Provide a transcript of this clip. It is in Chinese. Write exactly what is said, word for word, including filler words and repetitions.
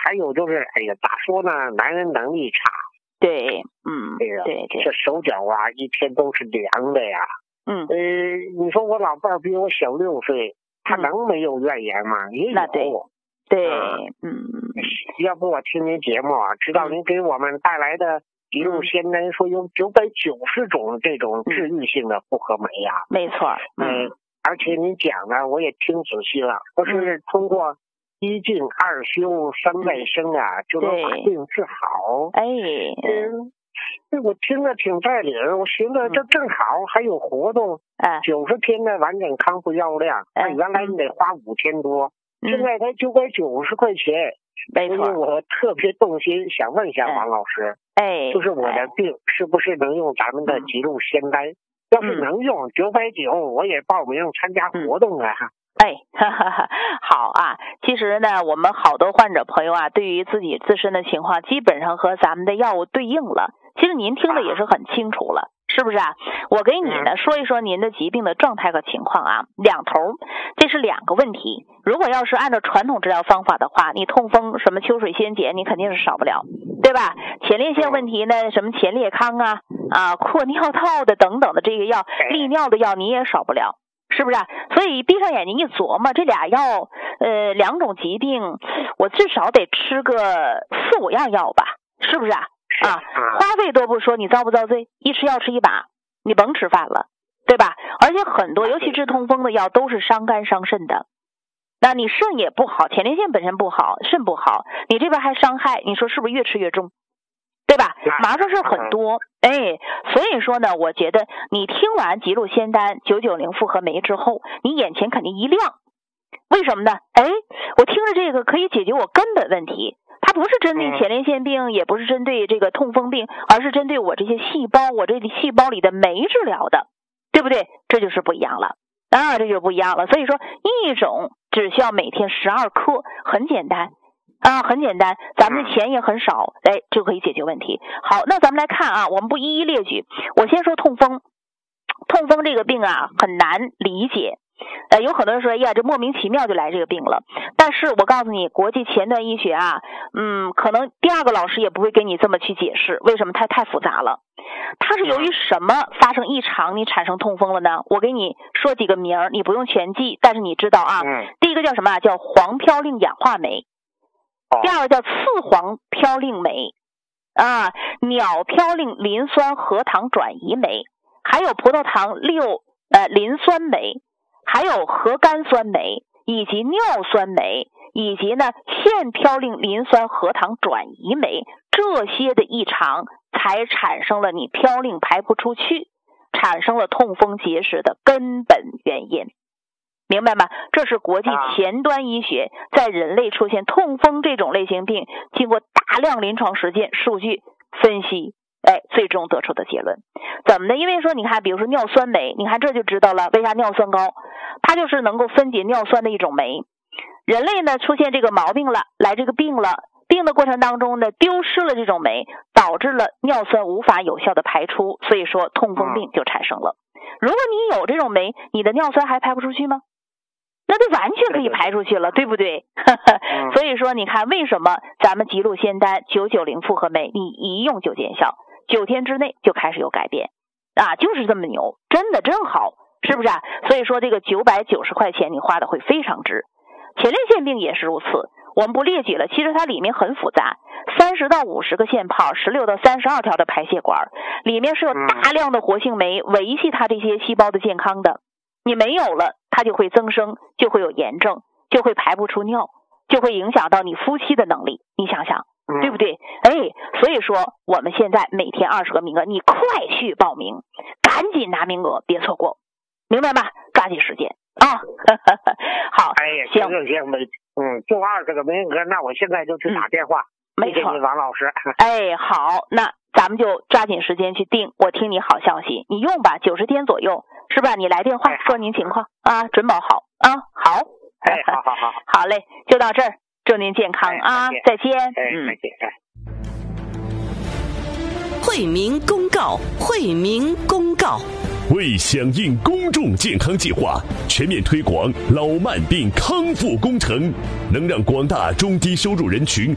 还有就是，哎呀，咋说呢？男人能力差。 对，嗯， 这个对对， 这手脚啊，一天都是凉的呀。 嗯， 呃，你说我老伴儿比我小六岁，他能没有怨言吗？也有。 那对，对，嗯， 要不我听您节目啊，知道您给我们带来的一路仙丹，说有九百九十种这种治愈性的复合酶呀。 没错， 嗯，而且您讲的我也听仔细了，不是通过一静二修三再生啊，就能把病治好。 哎， 嗯。我听着挺在理儿，我寻思这正好还有活动，九十、嗯、天的完整康复药量，那、嗯、原来你得花五千多，嗯、现在才九百九十块钱， 没错。 所以我特别动心，想问一下王老师， 哎， 就是我的病是不是能用咱们的极鹿仙丹？嗯、要是能用九百九，我也报名参加活动啊。嗯哎，哈哈哈，好啊！其实呢，我们好多患者朋友啊，对于自己自身的情况，基本上和咱们的药物对应了。其实您听的也是很清楚了，是不是啊？我给你呢说一说您的疾病的状态和情况啊，两头，这是两个问题。如果要是按照传统治疗方法的话，你痛风什么秋水仙碱，你肯定是少不了，对吧？前列腺问题呢，什么前列康啊、啊扩尿道的等等的这个药，利尿的药你也少不了。是不是啊？所以闭上眼睛一琢磨，这俩药，呃，两种疾病，我至少得吃个四五样药吧，是不是啊？啊，花费多不说，你遭不遭罪？一吃药吃一把，你甭吃饭了，对吧？而且很多，尤其治痛风的药都是伤肝伤肾的。那你肾也不好，前列腺本身不好，肾不好，你这边还伤害，你说是不是越吃越重？对吧？麻烦事很多，哎，所以说呢，我觉得你听完极鹿仙丹九九零复合酶之后，你眼前肯定一亮。为什么呢？哎，我听着这个可以解决我根本问题，它不是针对前列腺病，也不是针对这个痛风病，而是针对我这些细胞，我这细胞里的酶治疗的，对不对？这就是不一样了啊，这就不一样了。所以说，一种只需要每天十二克，很简单。啊，很简单，咱们的钱也很少，哎，就可以解决问题。好，那咱们来看啊，我们不一一列举，我先说痛风。痛风这个病啊，很难理解。呃，有很多人说，哎呀，这莫名其妙就来这个病了。但是我告诉你，国际前端医学啊，嗯，可能第二个老师也不会给你这么去解释，为什么？它太复杂了。它是由于什么发生异常，你产生痛风了呢？我给你说几个名儿，你不用全记，但是你知道啊。第一个叫什么？叫黄嘌呤氧化酶。第二个叫次黄嘌呤酶啊，鸟嘌呤磷酸核糖转移酶，还有葡萄糖六呃磷酸酶，还有核苷酸酶，以及尿酸酶，以及呢腺嘌呤磷酸核糖转移酶，这些的异常才产生了你嘌呤排不出去，产生了痛风结石的根本原因。明白吗？这是国际前端医学在人类出现痛风这种类型病，经过大量临床实践数据分析，哎，最终得出的结论。怎么呢？因为说你看，比如说尿酸酶，你看这就知道了，为啥尿酸高？它就是能够分解尿酸的一种酶。人类呢出现这个毛病了，来这个病了，病的过程当中呢，丢失了这种酶，导致了尿酸无法有效的排出，所以说痛风病就产生了。如果你有这种酶，你的尿酸还排不出去吗？那就完全可以排出去了，对不对？所以说你看为什么咱们极鹿仙丹九九零复合酶你一用就见效，九天之内就开始有改变啊，就是这么牛，真的真好，是不是啊？所以说这个九百九十块钱你花的会非常值。前列腺病也是如此，我们不列举了，其实它里面很复杂，三十到五十个腺泡，十六到三十二条的排泄管，里面是有大量的活性酶维系它这些细胞的健康的。你没有了，它就会增生，就会有炎症，就会排不出尿，就会影响到你夫妻的能力。你想想，对不对？哎，所以说我们现在每天二十个名额，你快去报名，赶紧拿名额，别错过，明白吗？抓紧时间啊！好， 哎呀，行行行，没，嗯，就二十个名额，那我现在就去打电话。 嗯、没错， 王老师。 哎，好，那咱们就抓紧时间去定。我听你好消息，你用吧，九十天左右。是吧？你来电话说您情况啊，准保好啊，好， 哎，好好好， 好嘞，就到这儿，祝您健康啊，再见， 嗯，再见，哎。 惠民公告，惠民公告。 为响应公众健康计划，全面推广老慢病康复工程，能让广大中低收入人群